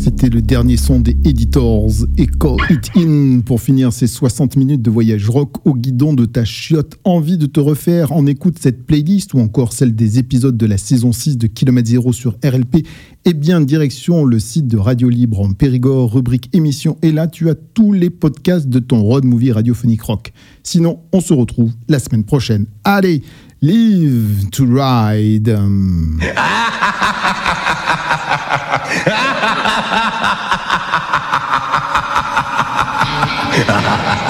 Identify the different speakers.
Speaker 1: C'était le dernier son des Editors et Call It In pour finir ces 60 minutes de voyage rock au guidon de ta chiotte. Envie de te refaire en écoute cette playlist ou encore celle des épisodes de la saison 6 de Kilomètre Zéro sur RLP? Eh bien, direction le site de Radio Libre en Périgord, rubrique émission. Et là, tu as tous les podcasts de ton road movie radiophonique rock. Sinon, on se retrouve la semaine prochaine. Allez, live to ride.
Speaker 2: Ha ha ha ha!